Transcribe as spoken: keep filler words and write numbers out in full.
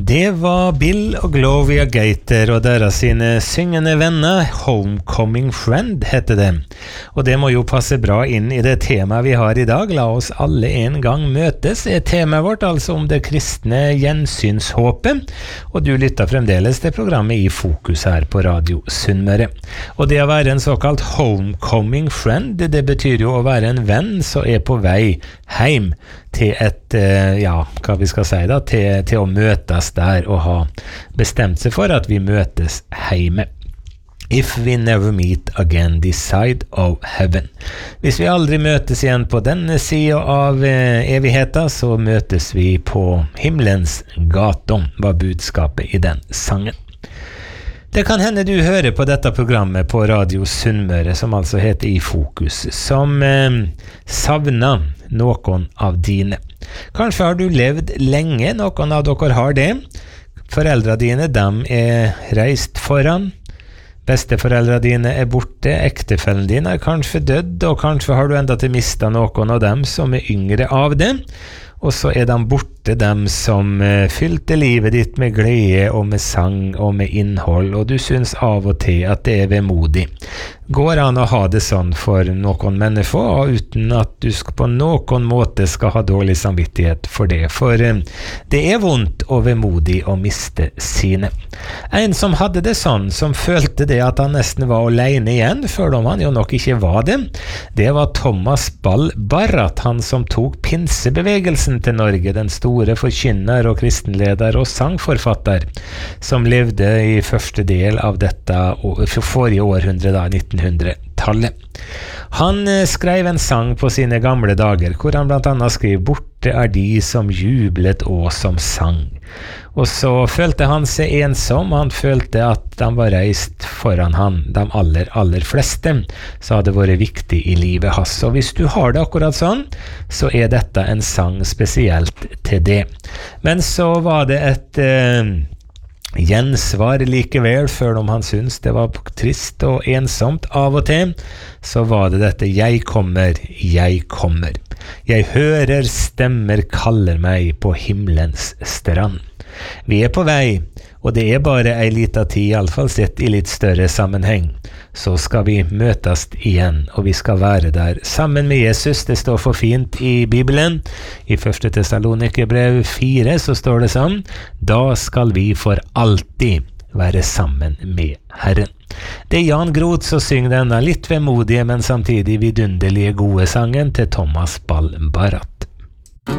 Det var Bill og Gloria Gaither og deres sine syngende venner, Homecoming Friend heter det. Og det må jo passe bra inn i det temaet vi har i dag. La oss alle en gang møtes, er temaet vårt, altså om det kristne gjensynshåpet. Og du lytter fremdeles til programmet I Fokus her på Radio Sunnmøre. Og det å være en såkalt homecoming friend, det betyr jo å være en venn som er på vei hjem til et, ja, hva vi skal si da, til, til å møtes der og ha bestemt seg for at vi møtes hjemme. If we never meet again this side of heaven. Hvis vi aldri møtes igjen på denne siden av eh, evigheten, så møtes vi på himmelens gatom, var budskapet i den sangen. Det kan hende du hører på dette programmet på Radio Sunnmøre, som altså heter I Fokus, som eh, savner noen av dine. Kanskje har du levd lenge, noen av dere har det. Foreldre dine, de er reist foran. Besteforeldre dine er borte, ektefellen din er kanskje dødd, og kanskje har du enda til mistet noen av dem som er yngre av det. Og så er de borte, dem som uh, fylte livet ditt med glede og med sang og med innhold, og du synes av og til at det er vemodig. Går an å ha det sånn for noen mennesker, uten at du på noen måte skal ha dårlig samvittighet for det, for uh, det er vondt og vemodig å miste sine. En som hadde det sånn, som følte det at han nesten var alene igjen, før han jo nok ikke var det, det var Thomas Ball Barrat, han som tok pinsebevegelsen til Norge, den store forkynner og kristenleder og sangforfatter, som levde i første del av dette forrige århundre, da, nittenhundretallet. Han skrev en sang på sine gamle dager, hvor han blant annet skrev «Borte er de som jublet og som sang». Og så følte han seg ensom, han følte at de var reist foran han, de aller, aller fleste, så hadde det vært viktig i livet hans. Og hvis du har det akkurat sånn, så er dette en sang spesielt til det. Men så var det et eh, gjensvar likevel, før om han syntes det var trist og ensomt av og til, så var det dette «Jeg kommer, jeg kommer. Jeg hører stemmer kaller meg på himmelens strand». Vi er på vei, og det er bare ei lita tid, i alle fall sett i litt større sammenheng. Så skal vi møtes igjen, og vi skal være der sammen med Jesus. Det står for fint i Bibelen. I første Tessalonikerbrev fire så står det sånn: «Da skal vi for alltid være sammen med Herren». Det er Jan Groth som synger denne litt vemodige, men samtidig vidunderlige gode sangen til Thomas Ball Barrat.